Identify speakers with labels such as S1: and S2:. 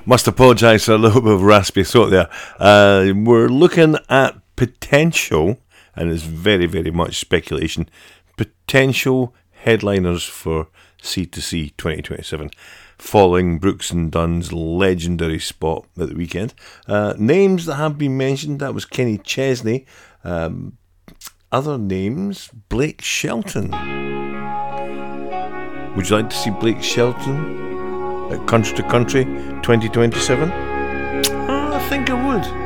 S1: Must apologise for a little bit of raspy throat there. We're looking at potential, and it's very, very much speculation, potential headliners for C2C 2027, following Brooks and Dunn's legendary spot at the weekend. Names that have been mentioned, that was Kenny Chesney. Other names, Blake Shelton. Would you like to see Blake Shelton at Country to Country 2027? I think I would.